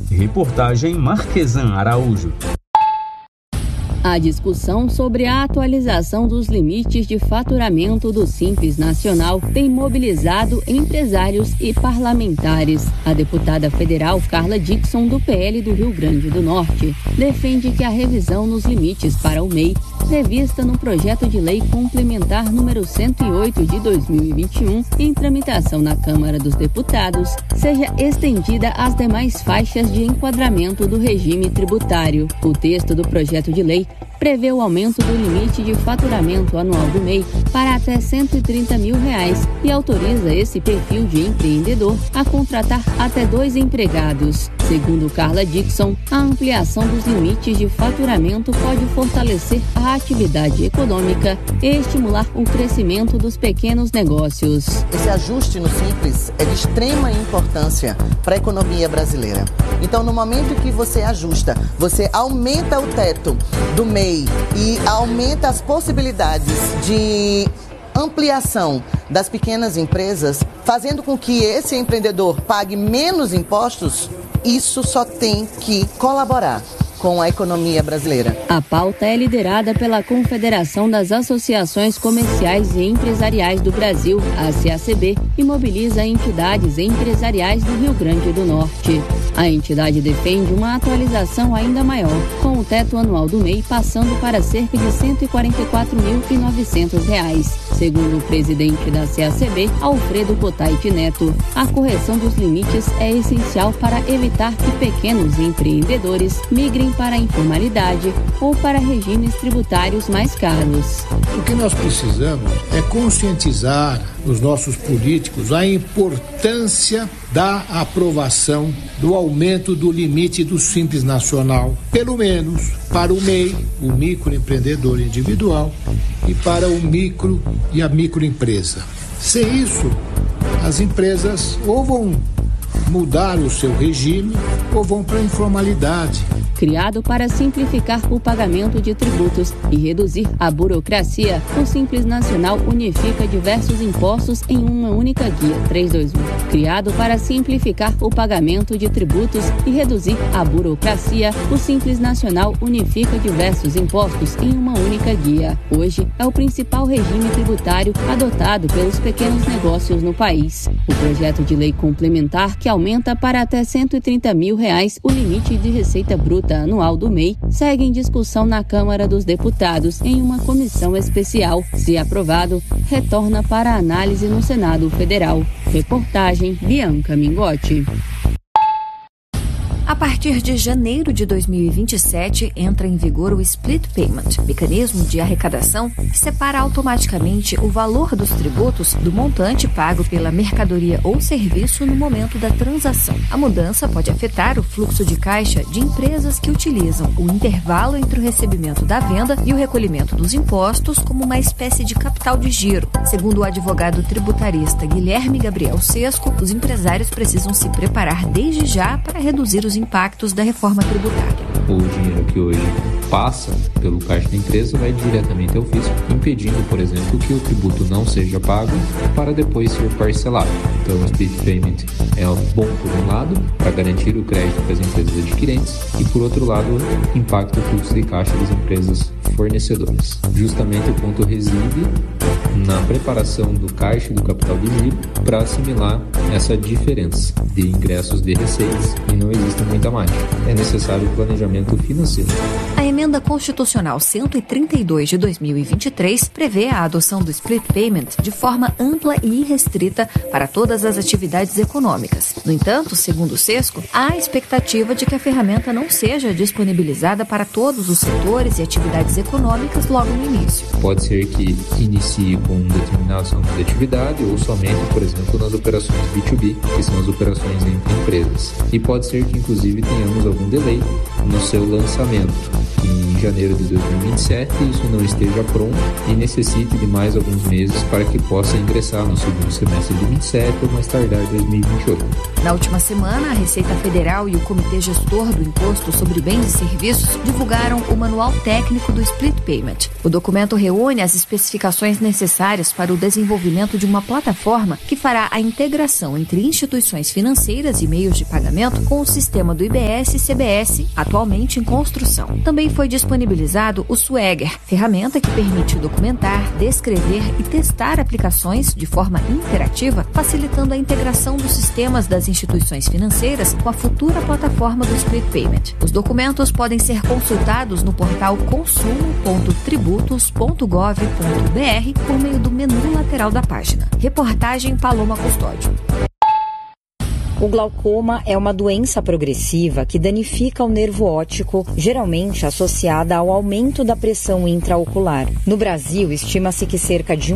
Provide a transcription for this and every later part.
Reportagem Marquesan Araújo. A discussão sobre a atualização dos limites de faturamento do Simples Nacional tem mobilizado empresários e parlamentares. A deputada federal Carla Dickson, do PL do Rio Grande do Norte, defende que a revisão nos limites para o MEI, prevista no projeto de lei complementar número 108 de 2021, em tramitação na Câmara dos Deputados, seja estendida às demais faixas de enquadramento do regime tributário. O texto do projeto de lei prevê o aumento do limite de faturamento anual do MEI para até R$130 mil e autoriza esse perfil de empreendedor a contratar até 2 empregados. Segundo Carla Dickson, a ampliação dos limites de faturamento pode fortalecer a atividade econômica e estimular o crescimento dos pequenos negócios. Esse ajuste no Simples é de extrema importância para a economia brasileira. Então, no momento que você ajusta, você aumenta o teto do MEI e aumenta as possibilidades de ampliação das pequenas empresas, fazendo com que esse empreendedor pague menos impostos, isso só tem que colaborar com a economia brasileira. A pauta é liderada pela Confederação das Associações Comerciais e Empresariais do Brasil, a CACB, e mobiliza entidades empresariais do Rio Grande do Norte. A entidade defende uma atualização ainda maior, com o teto anual do MEI passando para cerca de R$144.900. Segundo o presidente da CACB, Alfredo Cotait Neto, a correção dos limites é essencial para evitar que pequenos empreendedores migrem para a informalidade ou para regimes tributários mais caros. O que nós precisamos é conscientizar os nossos políticos a importância da aprovação do aumento do limite do Simples Nacional, pelo menos para o MEI, o microempreendedor individual, e para o micro e a microempresa. Sem isso, as empresas ou vão mudar o seu regime ou vão para a informalidade. Criado para simplificar o pagamento de tributos e reduzir a burocracia, o Simples Nacional unifica diversos impostos em uma única guia 321. Criado para simplificar o pagamento de tributos e reduzir a burocracia, o Simples Nacional unifica diversos impostos em uma única guia. Hoje, é o principal regime tributário adotado pelos pequenos negócios no país. O projeto de lei complementar, que aumenta para até R$130 mil o limite de receita bruta anual do MEI, segue em discussão na Câmara dos Deputados em uma comissão especial. Se aprovado, retorna para análise no Senado Federal. Reportagem Bianca Mingotti. A partir de janeiro de 2027, entra em vigor o Split Payment, mecanismo de arrecadação que separa automaticamente o valor dos tributos do montante pago pela mercadoria ou serviço no momento da transação. A mudança pode afetar o fluxo de caixa de empresas que utilizam o intervalo entre o recebimento da venda e o recolhimento dos impostos como uma espécie de capital de giro. Segundo o advogado tributarista Guilherme Gabriel Sesco, os empresários precisam se preparar desde já para reduzir os impactos da reforma tributária. O dinheiro que hoje passa pelo caixa da empresa vai diretamente ao fisco, impedindo, por exemplo, que o tributo não seja pago para depois ser parcelado. Então, o split payment é bom por um lado, para garantir o crédito para as empresas adquirentes, e por outro lado, impacta o fluxo de caixa das empresas fornecedoras. Justamente o ponto reside na preparação do caixa e do capital de giro para assimilar essa diferença de ingressos de receitas, e não existe muita mágica. É necessário planejamento financeiro. A Emenda Constitucional 132 de 2023 prevê a adoção do Split Payment de forma ampla e irrestrita para todas as atividades econômicas. No entanto, segundo o Sesco, há a expectativa de que a ferramenta não seja disponibilizada para todos os setores e atividades econômicas logo no início. Pode ser que inicie com um determinado ramo de atividade ou somente, por exemplo, nas operações B2B, que são as operações entre empresas. E pode ser que, inclusive, tenhamos algum delay no seu lançamento, que em janeiro de 2027 isso não esteja pronto e necessite de mais alguns meses para que possa ingressar no segundo semestre de 2027 ou mais tardar 2028. Na última semana, a Receita Federal e o Comitê Gestor do Imposto sobre Bens e Serviços divulgaram o Manual Técnico do Split Payment. O documento reúne as especificações necessárias para o desenvolvimento de uma plataforma que fará a integração entre instituições financeiras e meios de pagamento com o sistema do IBS e CBS, atualmente em construção. Também foi disponibilizado o Swagger, ferramenta que permite documentar, descrever e testar aplicações de forma interativa, facilitando a integração dos sistemas das instituições financeiras com a futura plataforma do Split Payment. Os documentos podem ser consultados no portal consumo.tributos.gov.br por meio do menu lateral da página. Reportagem Paloma Custódio. O glaucoma é uma doença progressiva que danifica o nervo óptico, geralmente associada ao aumento da pressão intraocular. No Brasil, estima-se que cerca de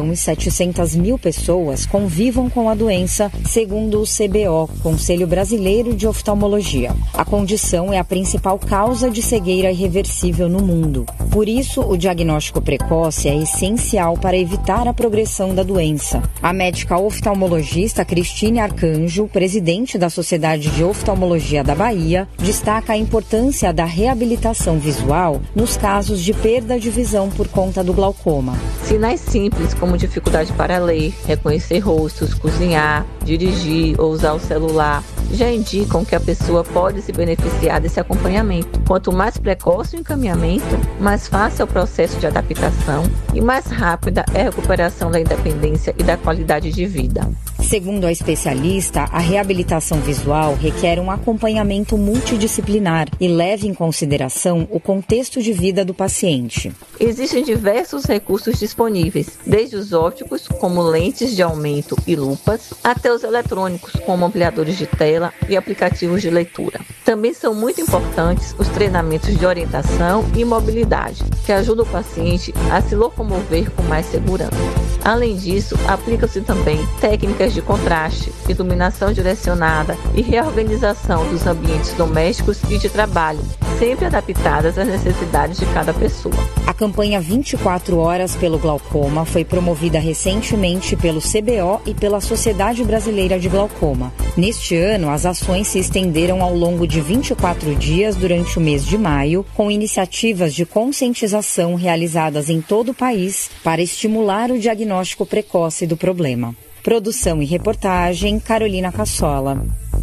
1.700.000 pessoas convivam com a doença, segundo o CBO, Conselho Brasileiro de Oftalmologia. A condição é a principal causa de cegueira irreversível no mundo. Por isso, o diagnóstico precoce é essencial para evitar a progressão da doença. A médica oftalmologista Cristine Arcanjo, presidente da Sociedade de Oftalmologia da Bahia, destaca a importância da reabilitação visual nos casos de perda de visão por conta do glaucoma. Sinais simples como dificuldade para ler, reconhecer rostos, cozinhar, dirigir ou usar o celular já indicam que a pessoa pode se beneficiar desse acompanhamento. Quanto mais precoce o encaminhamento, mais fácil é o processo de adaptação e mais rápida é a recuperação da independência e da qualidade de vida. Segundo a especialista, a reabilitação visual requer um acompanhamento multidisciplinar e leva em consideração o contexto de vida do paciente. Existem diversos recursos disponíveis, desde os ópticos, como lentes de aumento e lupas, até os eletrônicos, como ampliadores de tela e aplicativos de leitura. Também são muito importantes os treinamentos de orientação e mobilidade, que ajudam o paciente a se locomover com mais segurança. Além disso, aplicam-se também técnicas de contraste, iluminação direcionada e reorganização dos ambientes domésticos e de trabalho, sempre adaptadas às necessidades de cada pessoa. A campanha 24 Horas pelo Glaucoma foi promovida recentemente pelo CBO e pela Sociedade Brasileira de Glaucoma. Neste ano, as ações se estenderam ao longo de 24 dias durante o mês de maio, com iniciativas de conscientização realizadas em todo o país para estimular o diagnóstico precoce do problema. Produção e reportagem, Carolina Cassola.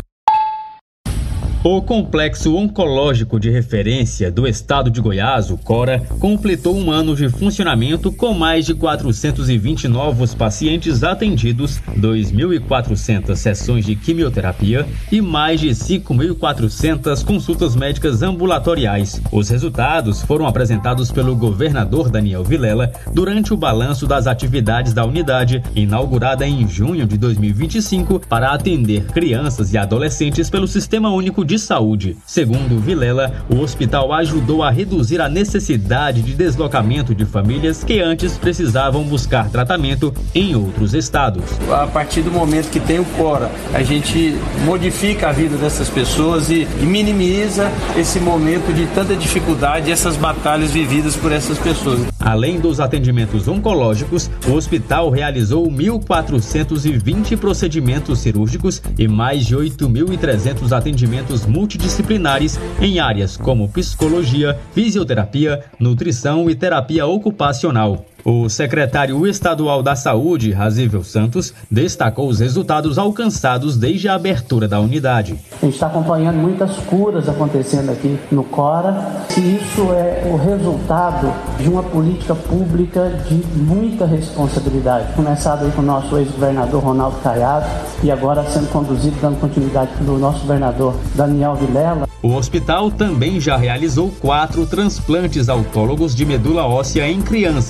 O Complexo Oncológico de Referência do Estado de Goiás, o CORA, completou um ano de funcionamento com mais de 420 novos pacientes atendidos, 2.400 sessões de quimioterapia e mais de 5.400 consultas médicas ambulatoriais. Os resultados foram apresentados pelo governador Daniel Vilela durante o balanço das atividades da unidade, inaugurada em junho de 2025 para atender crianças e adolescentes pelo Sistema Único de Saúde. Segundo Vilela, o hospital ajudou a reduzir a necessidade de deslocamento de famílias que antes precisavam buscar tratamento em outros estados. A partir do momento que tem o CORA, a gente modifica a vida dessas pessoas e minimiza esse momento de tanta dificuldade, essas batalhas vividas por essas pessoas. Além dos atendimentos oncológicos, o hospital realizou 1.420 procedimentos cirúrgicos e mais de 8.300 atendimentos multidisciplinares em áreas como psicologia, fisioterapia, nutrição e terapia ocupacional. O secretário estadual da Saúde, Razível Santos, destacou os resultados alcançados desde a abertura da unidade. A gente está acompanhando muitas curas acontecendo aqui no CORA e isso é o resultado de uma política pública de muita responsabilidade. Começado aí com o nosso ex-governador Ronaldo Caiado e agora sendo conduzido, dando continuidade pelo nosso governador Daniel Vilela. O hospital também já realizou 4 transplantes autólogos de medula óssea em crianças.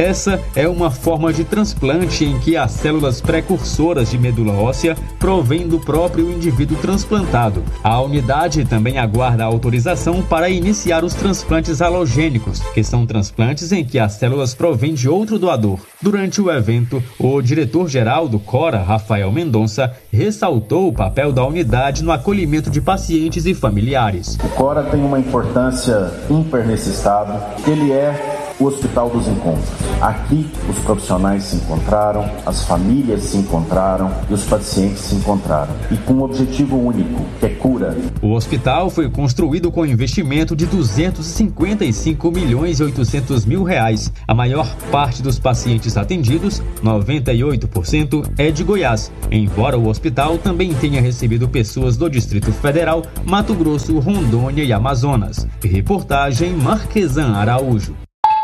Essa é uma forma de transplante em que as células precursoras de medula óssea provêm do próprio indivíduo transplantado. A unidade também aguarda a autorização para iniciar os transplantes halogênicos, que são transplantes em que as células provêm de outro doador. Durante o evento, o diretor-geral do CORA, Rafael Mendonça, ressaltou o papel da unidade no acolhimento de pacientes e familiares. O CORA tem uma importância ímpar nesse estado. Ele é o Hospital dos Encontros. Aqui os profissionais se encontraram, as famílias se encontraram e os pacientes se encontraram. E com um objetivo único, que é cura. O hospital foi construído com investimento de R$ 255 milhões e 800 mil reais. A maior parte dos pacientes atendidos, 98%, é de Goiás, embora o hospital também tenha recebido pessoas do Distrito Federal, Mato Grosso, Rondônia e Amazonas. Reportagem Marquesan Araújo.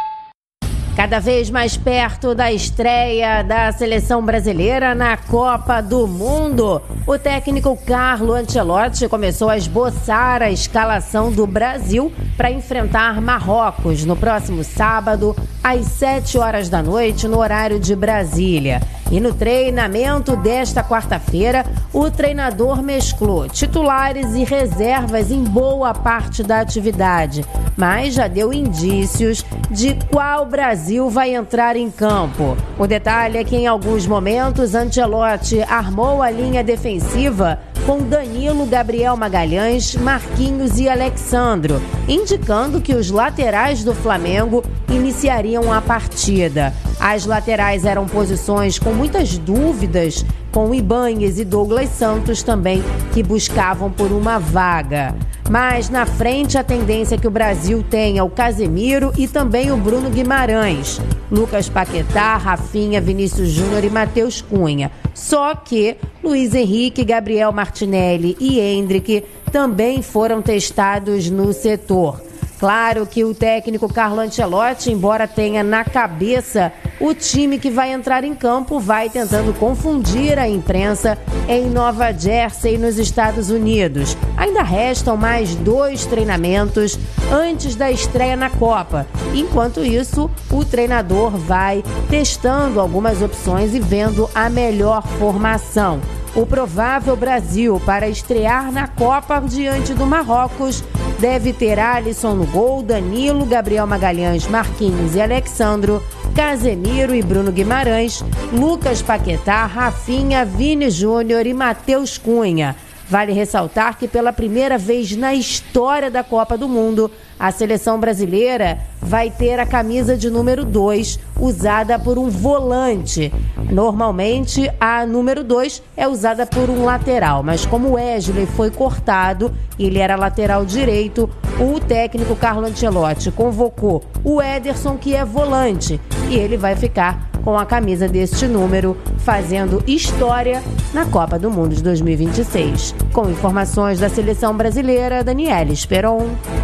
Cada vez mais perto da estreia da seleção brasileira na Copa do Mundo, o técnico Carlo Ancelotti começou a esboçar a escalação do Brasil para enfrentar Marrocos no próximo sábado, às 7 horas da noite, no horário de Brasília. E no treinamento desta quarta-feira, o treinador mesclou titulares e reservas em boa parte da atividade, mas já deu indícios de qual Brasil vai entrar em campo. O detalhe é que em alguns momentos Ancelotti armou a linha defensiva com Danilo, Gabriel Magalhães, Marquinhos e Alexandro, indicando que os laterais do Flamengo iniciariam a partida. As laterais eram posições com muitas dúvidas, com Ibanez e Douglas Santos também, que buscavam por uma vaga. Mas na frente a tendência é que o Brasil tenha o Casemiro e também o Bruno Guimarães, Lucas Paquetá, Rafinha, Vinícius Júnior e Matheus Cunha. Só que Luiz Henrique, Gabriel Martinelli e Endrick também foram testados no setor. Claro que o técnico Carlo Ancelotti, embora tenha na cabeça o time que vai entrar em campo, vai tentando confundir a imprensa em Nova Jersey, nos Estados Unidos. Ainda restam mais 2 treinamentos antes da estreia na Copa. Enquanto isso, o treinador vai testando algumas opções e vendo a melhor formação. O provável Brasil para estrear na Copa diante do Marrocos deve ter Alisson no gol, Danilo, Gabriel Magalhães, Marquinhos e Alexandro, Casemiro e Bruno Guimarães, Lucas Paquetá, Rafinha, Vini Júnior e Matheus Cunha. Vale ressaltar que pela primeira vez na história da Copa do Mundo, a seleção brasileira vai ter a camisa de número 2, usada por um volante. Normalmente, a número 2 é usada por um lateral, mas como o Wesley foi cortado, ele era lateral direito, o técnico Carlo Ancelotti convocou o Ederson, que é volante, e ele vai ficar com a camisa deste número, fazendo história na Copa do Mundo de 2026. Com informações da seleção brasileira, Daniela Esperon.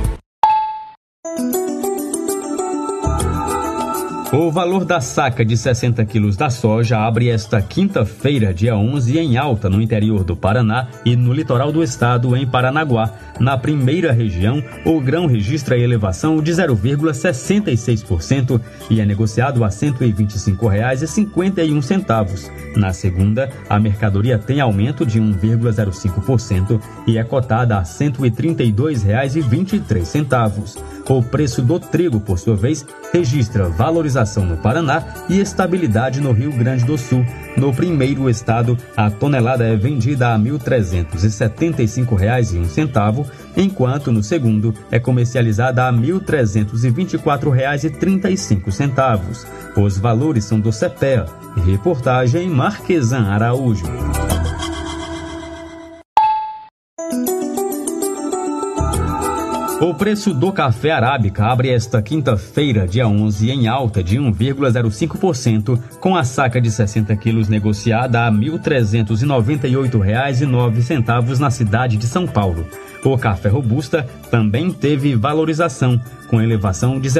O valor da saca de 60 quilos da soja abre esta quinta-feira, dia 11, em alta no interior do Paraná e no litoral do estado, em Paranaguá. Na primeira região, o grão registra elevação de 0,66% e é negociado a R$ 125,51. Na segunda, a mercadoria tem aumento de 1,05% e é cotada a R$ 132,23. O preço do trigo, por sua vez, registra valorização no Paraná e estabilidade no Rio Grande do Sul. No primeiro estado, a tonelada é vendida a R$ 1.375,01, enquanto no segundo é comercializada a R$ 1.324,35. Os valores são do CEPEA. Reportagem Marquesan Araújo. O preço do café arábica abre esta quinta-feira, dia 11, em alta de 1,05%, com a saca de 60 quilos negociada a R$ 1.398,09 na cidade de São Paulo. O café robusta também teve valorização, com elevação de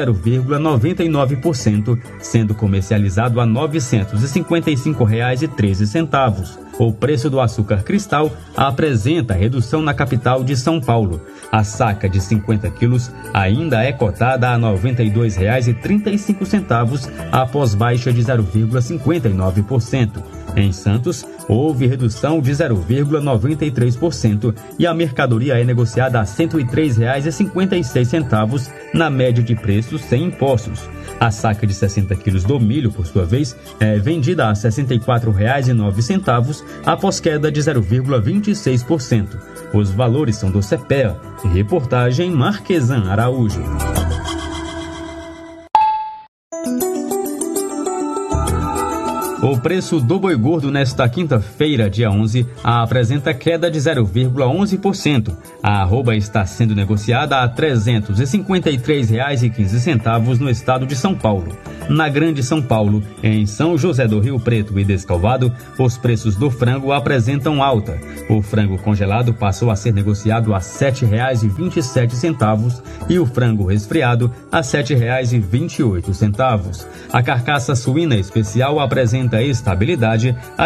0,99%, sendo comercializado a R$ 955,13. O preço do açúcar cristal apresenta redução na capital de São Paulo. A saca de 50 quilos ainda é cotada a R$ 92,35 após baixa de 0,59%. Em Santos, houve redução de 0,93% e a mercadoria é negociada a R$ 103,56 na média de preços sem impostos. A saca de 60 quilos do milho, por sua vez, é vendida a R$ 64,09 após queda de 0,26%. Os valores são do CEPEA. Reportagem Marquesan Araújo. O preço do boi gordo nesta quinta-feira, dia 11, apresenta queda de 0,11%. A arroba está sendo negociada a R$ 353,15 no estado de São Paulo. Na Grande São Paulo, em São José do Rio Preto e Descalvado, os preços do frango apresentam alta. O frango congelado passou a ser negociado a R$ 7,27 e o frango resfriado a R$ 7,28. A carcaça suína especial apresenta estabilidade.